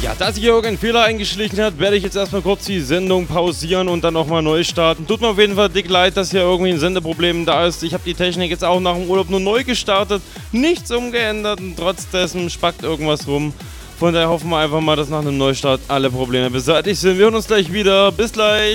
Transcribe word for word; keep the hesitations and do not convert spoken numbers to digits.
Ja, da sich hier irgendein Fehler eingeschlichen hat, werde ich jetzt erstmal kurz die Sendung pausieren und dann nochmal neu starten. Tut mir auf jeden Fall dick leid, dass hier irgendwie ein Sendeproblem da ist. Ich habe die Technik jetzt auch nach dem Urlaub nur neu gestartet, nichts umgeändert und trotz dessen spackt irgendwas rum. Von daher hoffen wir einfach mal, dass nach einem Neustart alle Probleme beseitigt sind. Wir hören uns gleich wieder. Bis gleich.